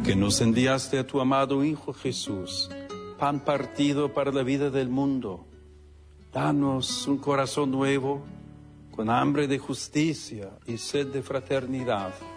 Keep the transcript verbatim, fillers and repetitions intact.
que nos enviaste a tu amado Hijo Jesús, pan partido para la vida del mundo, danos un corazón nuevo, con hambre de justicia y sed de fraternidad,